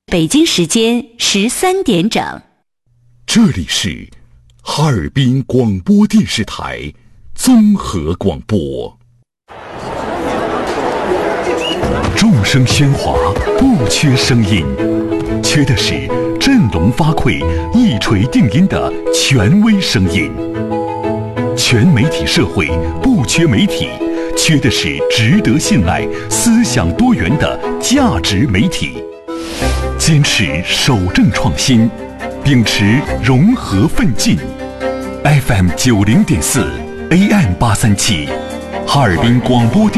北京时间13点整。 这里是哈尔滨广播电视台综合广播。众声喧哗，不缺声音，缺的是振聋发聩、一锤定音的权威声音。全媒体社会不缺媒体，缺的是值得信赖、思想多元的价值媒体。坚持守正创新，秉持融合奋进。FM 90.4 AM 837，哈尔滨广播电